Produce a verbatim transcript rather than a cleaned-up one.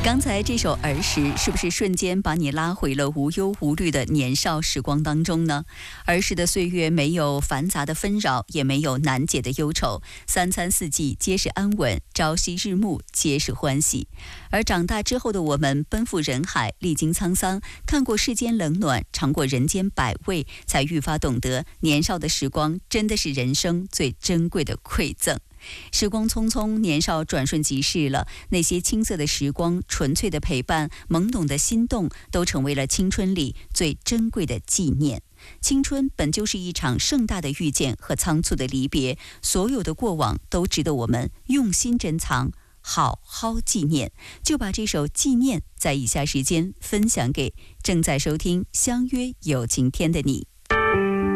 刚才这首儿时是不是瞬间把你拉回了无忧无虑的年少时光当中呢？儿时的岁月没有繁杂的纷扰，也没有难解的忧愁，三餐四季皆是安稳，朝夕日暮皆是欢喜。而长大之后的我们，奔赴人海，历经沧桑，看过世间冷暖，尝过人间百味，才愈发懂得年少的时光真的是人生最珍贵的馈赠。时光匆匆，年少转瞬即逝了，那些青涩的时光，纯粹的陪伴，懵懂的心动，都成为了青春里最珍贵的纪念。青春本就是一场盛大的遇见和仓促的离别，所有的过往都值得我们用心珍藏，好好纪念。就把这首纪念在以下时间分享给正在收听相约有晴天的你。